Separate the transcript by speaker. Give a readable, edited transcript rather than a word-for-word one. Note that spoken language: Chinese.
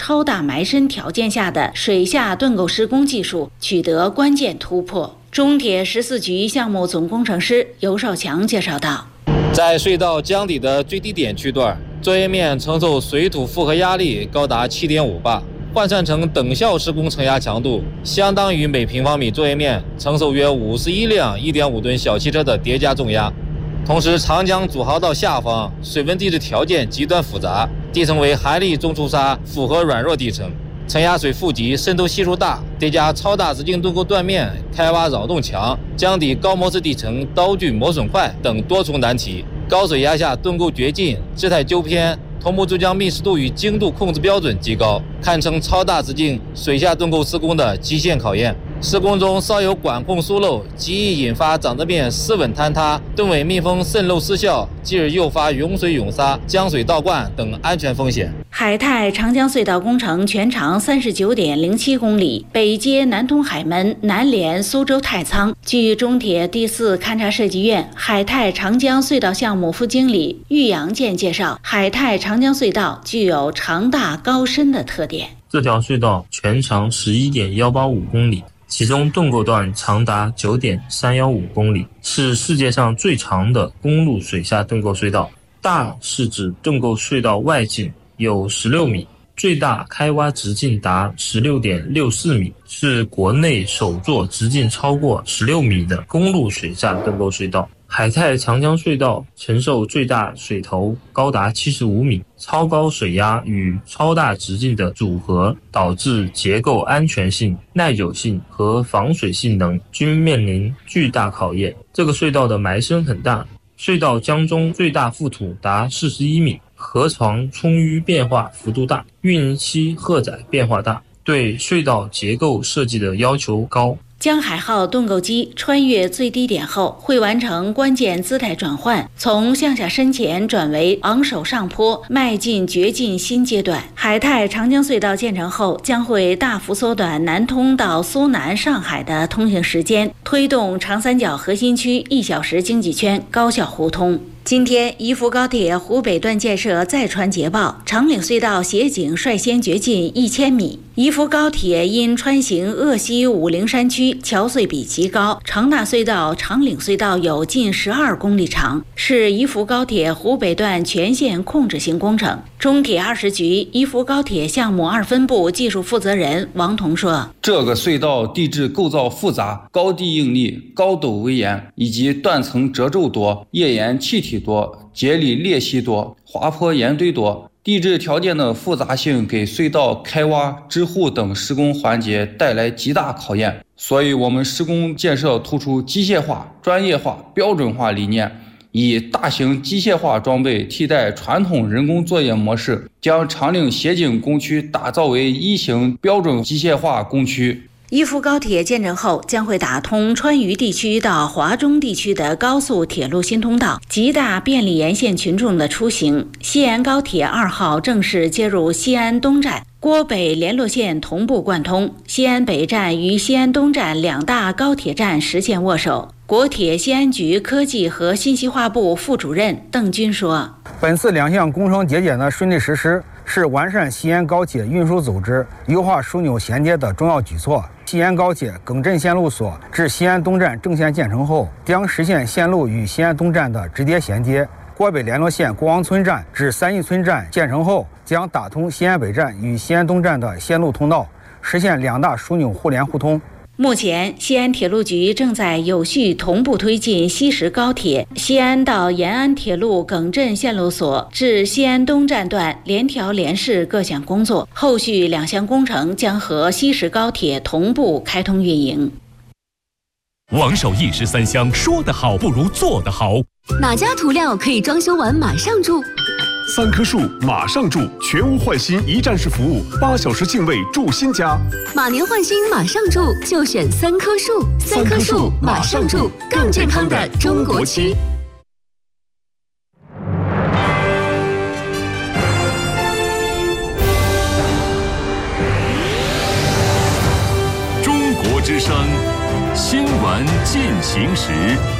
Speaker 1: 超大埋深条件下的水下盾构施工技术取得关键突破。中铁14局项目总工程师尤少强介绍道，
Speaker 2: 在隧道江底的最低点区段，作业面承受水土复合压力高达 7.5 巴，换算成等效施工承压强度，相当于每平方米作业面承受约51辆 1.5 吨小汽车的叠加重压。同时，长江主航道下方水文地质条件极端复杂，地层为含砾重粗沙复合软弱地层，沉压水富集，渗透系数大，叠加超大直径盾构断面，开挖扰动强，江底高模式地层刀具磨损快等多重难题。高水压下盾构掘进，质态纠偏，同步珠江密实度与精度控制标准极高，堪称超大直径水下盾构施工的极限考验。施工中稍有管控疏漏，极易引发长着面失稳坍塌、盾尾密封渗漏失效，继而诱发涌水涌沙、江水倒灌等安全风险。
Speaker 1: 海泰长江隧道工程全长39.07公里，北接南通海门，南连苏州太仓。据中铁第4勘察设计院海泰长江隧道项目副经理郁阳健介绍，海泰长江隧道具有长大高深的特点。
Speaker 3: 这条隧道全长11.185公里，其中盾构段长达9.315公里，是世界上最长的公路水下盾构隧道。大是指盾构隧道外径有16米，最大开挖直径达16.64米，是国内首座直径超过16米的公路水下盾构隧道。海泰长江隧道承受最大水头高达75米，超高水压与超大直径的组合，导致结构安全性、耐久性和防水性能均面临巨大考验。这个隧道的埋深很大，隧道江中最大覆土达41米，河床冲淤变化幅度大，运营期荷载变化大，对隧道结构设计的要求高。
Speaker 1: 江海号盾构机穿越最低点后，会完成关键姿态转换，从向下深潜转为昂首上坡，迈进掘进新阶段。海泰长江隧道建成后，将会大幅缩短南通到苏南、上海的通行时间，推动长三角核心区1小时经济圈高效互通。今天，宜福高铁湖北段建设再传捷报，长岭隧道斜井率先掘进1000米。宜福高铁因穿行鄂西武陵山区，桥隧比极高，长大隧道长岭隧道有近12公里长，是宜福高铁湖北段全线控制性工程。中铁20局宜福高铁项目2分部技术负责人王彤说：“
Speaker 4: 这个隧道地质构造复杂，高地应力、高陡危岩，以及断层褶皱多，页岩气体多，节理裂隙多，滑坡岩堆多，地质条件的复杂性给隧道开挖、支护等施工环节带来极大考验。所以我们施工建设突出机械化、专业化、标准化理念，以大型机械化装备替代传统人工作业模式，将长岭斜井工区打造为1型标准机械化工区。”
Speaker 1: 宜福高铁建成后，将会打通川渝地区到华中地区的高速铁路新通道，极大便利沿线群众的出行。西安高铁2号正式接入西安东站，郭北联络线同步贯通，西安北站与西安东站2大高铁站实现握手。国铁西安局科技和信息化部副主任邓军说：“
Speaker 5: 本次2项工程节点的顺利实施，是完善西安高铁运输组织、优化枢纽衔接的重要举措。西安高铁耿镇线路所至西安东站正线建成后，将实现线路与西安东站的直接衔接。郭北联络线国王村站至三义村站建成后，将打通西安北站与西安东站的线路通道，实现2大枢纽互联互通。”
Speaker 1: 目前，西安铁路局正在有序同步推进西石高铁西安到延安铁路耿镇线路所至西安东站段联调联试各项工作，后续2项工程将和西石高铁同步开通运营。
Speaker 6: 王守义13香，说得好不如做得好。
Speaker 7: 哪家涂料可以装修完马上住
Speaker 6: ？3棵树马上住，全屋换新一站式服务，8小时净位住新家。
Speaker 7: 马年换新马上住，就选3棵树。3棵树马上住，更健康的中国区。
Speaker 6: 中国之声，新闻进行时。